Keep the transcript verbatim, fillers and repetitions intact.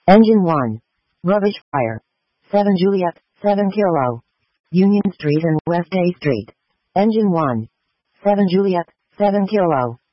Engine one. Rubbish fire. seven Juliet, seven Kilo. Union Street and West A Street. Engine one. seven Juliet, seven Kilo.